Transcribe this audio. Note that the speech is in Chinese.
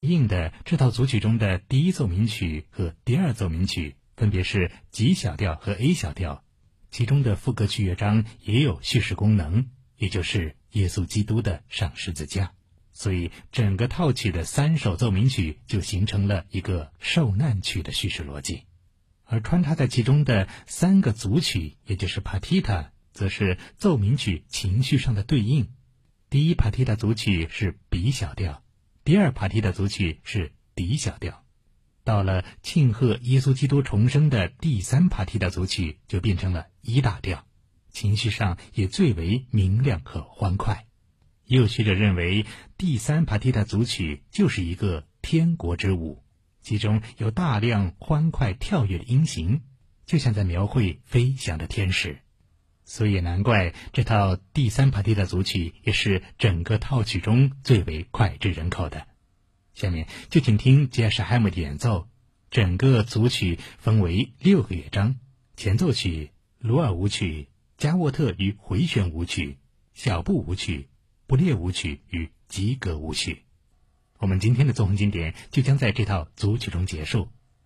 应的这套组曲中的第一奏鸣曲和第二奏鸣曲分别是 G 小调和 A 小调，其中的副歌曲乐章也有叙事功能，也就是耶稣基督的上十字架。所以整个套曲的3首奏鸣曲就形成了一个受难曲的叙事逻辑，而穿插在其中的3个组曲，也就是 Partita， 则是奏鸣曲情绪上的对应。第一 Partita 组曲是 B 小调，第二 Partita 组曲是 D 小调。到了庆贺耶稣基督重生的第3 Partita 组曲就变成了E大调，情绪上也最为明亮和欢快。也有学者认为，第3 Partita 组曲就是一个天国之舞，其中有大量欢快跳跃的音型，就像在描绘飞翔的天使。所以也难怪这套第3 Partita 组曲也是整个套曲中最为脍炙人口的。下面就请听杰什海姆的演奏。整个组曲分为6个乐章：前奏曲、鲁尔舞曲、加沃特与回旋舞曲、小步舞曲、布列舞曲与吉格舞曲。我们今天的纵横经典就将在这套组曲中结束。